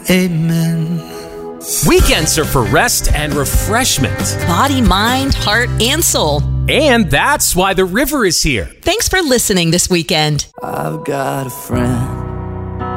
Amen. Weekends are for rest and refreshment. Body, mind, heart, and soul. And that's why the river is here. Thanks for listening this weekend. I've got a friend.